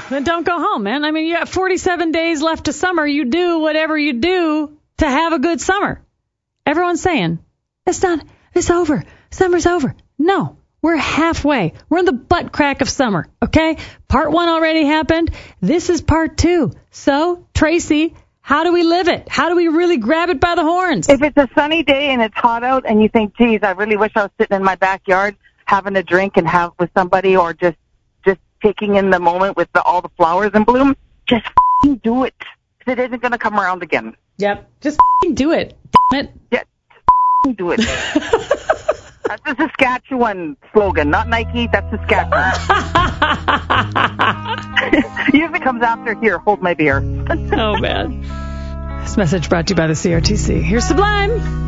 then don't go home, man. I mean, you got 47 days left to summer. You do whatever you do to have a good summer. Everyone's saying, it's over. Summer's over. No, we're halfway. We're in the butt crack of summer, okay? Part 1 already happened. This is part 2. So, Tracy, how do we live it? How do we really grab it by the horns? If it's a sunny day and it's hot out and you think, geez, I really wish I was sitting in my backyard having a drink and have with somebody, or just taking in the moment with all the flowers in bloom, just do it. It isn't going to come around again. Yep. Just do it. Damn it. Yeah, do it. That's the Saskatchewan slogan, not Nike. That's Saskatchewan. Usually comes after here, hold my beer. Oh, man. This message brought to you by the CRTC. Here's Sublime.